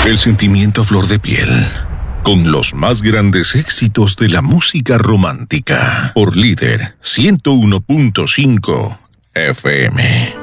El sentimiento a flor de piel, con los más grandes éxitos de la música romántica, por Líder 101.5 FM.